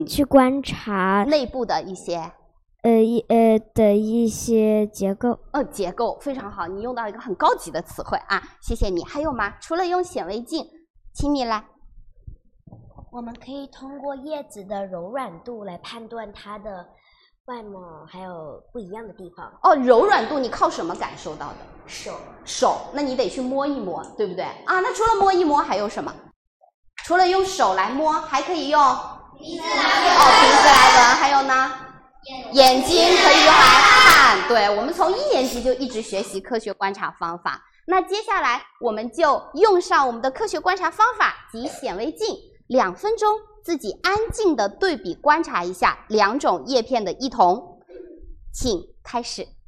去观察内部的一些一些结构。 结构非常好，你用到一个很高级的词汇啊，谢谢你。还有吗？除了用显微镜，请你来。 我们可以通过叶子的柔软度来判断它的外貌，还有不一样的地方。 哦，柔软度你靠什么感受到的？ 手， 那你得去摸一摸，对不对啊？那除了摸一摸还有什么？除了用手来摸，还可以用鼻子来闻，还有呢？眼睛可以用来看。对，我们从1年级就一直学习科学观察方法。那接下来我们就用上我们的科学观察方法及显微镜，2分钟自己安静的对比观察一下2种叶片的异同，请开始。